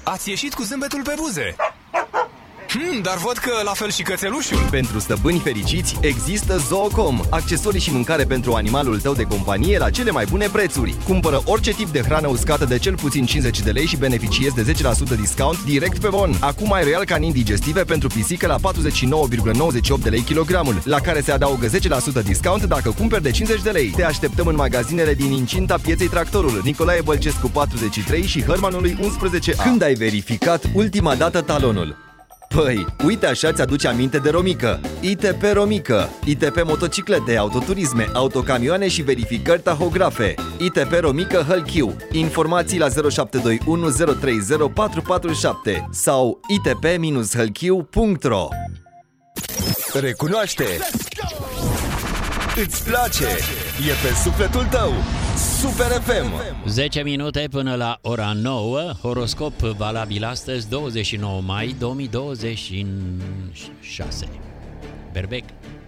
ați ieșit cu zâmbetul pe buze. Dar văd că la fel și cățelușul. Pentru stăpâni fericiți există Zoocom, accesorii și mâncare pentru animalul tău de companie la cele mai bune prețuri. Cumpără orice tip de hrană uscată de cel puțin 50 de lei și beneficiezi de 10% discount direct pe bon. Acum ai Royal Canin digestive pentru pisică la 49,98 de lei kilogramul, la care se adaugă 10% discount dacă cumperi de 50 de lei. Te așteptăm în magazinele din incinta pieței Tractorul, Nicolae Bălcescu 43 și Hărmanului 11A. Când ai verificat ultima dată talonul? Păi, uite așa ți-aduce aminte de Romică. ITP Romică, ITP motociclete, autoturisme, autocamioane și verificări tahografe. ITP Romică Hălchiu. Informații la 0721 030 447 sau itp-hălchiu.ro. Recunoaște! Îți place! E pe sufletul tău! Super FM! 10 minute până la ora 9. Horoscop valabil astăzi, 29 mai 2026. Berbec.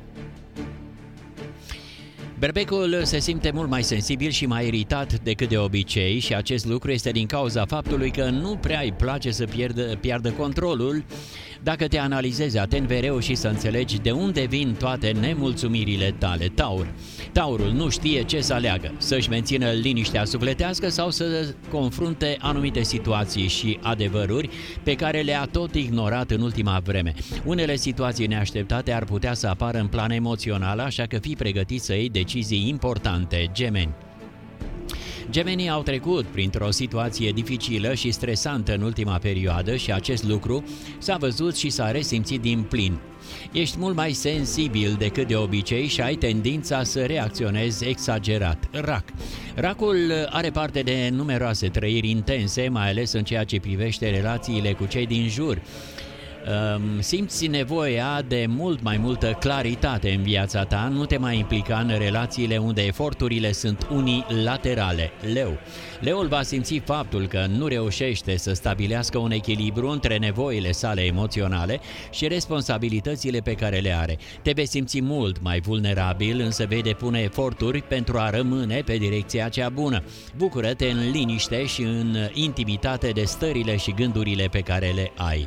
Berbecul se simte mult mai sensibil și mai iritat decât de obicei și acest lucru este din cauza faptului că nu prea îi place să piardă controlul. Dacă te analizezi atent, vei reuși să înțelegi de unde vin toate nemulțumirile tale. Taurul nu știe ce să aleagă, să-și mențină liniștea sufletească sau să confrunte anumite situații și adevăruri pe care le-a tot ignorat în ultima vreme. Unele situații neașteptate ar putea să apară în plan emoțional, așa că fii pregătit să iei decizii importante. Gemeni. Gemenii au trecut printr-o situație dificilă și stresantă în ultima perioadă și acest lucru s-a văzut și s-a resimțit din plin. Ești mult mai sensibil decât de obicei și ai tendința să reacționezi exagerat. Racul are parte de numeroase trăiri intense, mai ales în ceea ce privește relațiile cu cei din jur. Simți nevoia de mult mai multă claritate în viața ta, nu te mai implica în relațiile unde eforturile sunt unilaterale. Leul va simți faptul că nu reușește să stabilească un echilibru între nevoile sale emoționale și responsabilitățile pe care le are. Te vei simți mult mai vulnerabil, însă vei depune eforturi pentru a rămâne pe direcția cea bună. Bucură-te în liniște și în intimitate de stările și gândurile pe care le ai.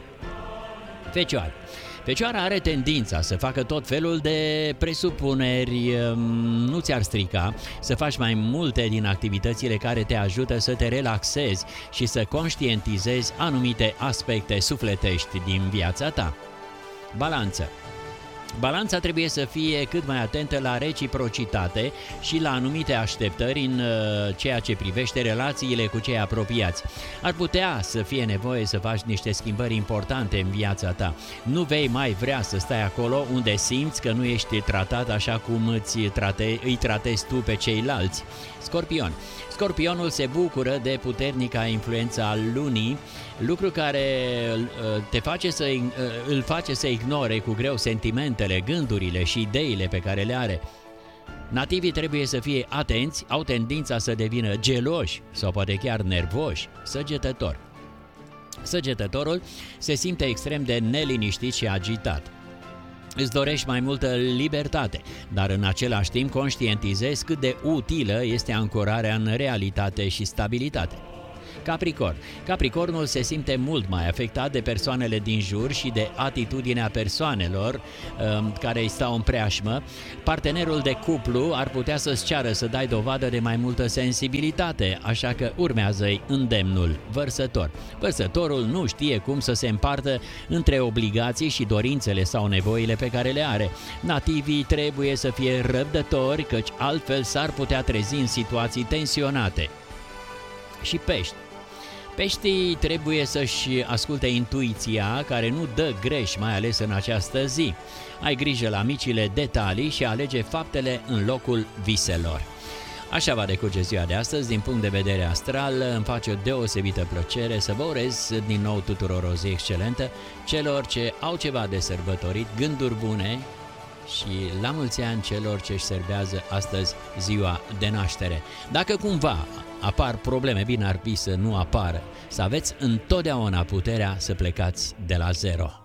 Fecioara are tendința să facă tot felul de presupuneri. Nu ți-ar strica să faci mai multe din activitățile care te ajută să te relaxezi și să conștientizezi anumite aspecte sufletești din viața ta. Balanța trebuie să fie cât mai atentă la reciprocitate și la anumite așteptări în ceea ce privește relațiile cu cei apropiați. Ar putea să fie nevoie să faci niște schimbări importante în viața ta. Nu vei mai vrea să stai acolo unde simți că nu ești tratat așa cum îi tratezi tu pe ceilalți. Scorpionul se bucură de puternica influență a lunii, lucru care îl face să ignore cu greu sentimentele, gândurile și ideile pe care le are. Nativii trebuie să fie atenți, au tendința să devină geloși sau poate chiar nervoși. Săgetătorul se simte extrem de neliniștit și agitat. Îți dorești mai multă libertate, dar în același timp conștientizezi cât de utilă este ancorarea în realitate și stabilitate. Capricornul se simte mult mai afectat de persoanele din jur și de atitudinea persoanelor care îi stau în preajmă. Partenerul de cuplu ar putea să-ți ceară să dai dovadă de mai multă sensibilitate, așa că urmează-i îndemnul. Vărsătorul nu știe cum să se împartă între obligații și dorințele sau nevoile pe care le are. Nativii trebuie să fie răbdători, căci altfel s-ar putea trezi în situații tensionate. Și Peștii trebuie să-și asculte intuiția, care nu dă greș, mai ales în această zi. Ai grijă la micile detalii și alege faptele în locul viselor. Așa va decurge ziua de astăzi. Din punct de vedere astral, îmi face o deosebită plăcere să vă urez din nou tuturor o zi excelentă, celor ce au ceva de sărbătorit, gânduri bune și la mulți ani celor ce își serbează astăzi ziua de naștere. Dacă cumva apar probleme, bine ar fi să nu apară, să aveți întotdeauna puterea să plecați de la zero.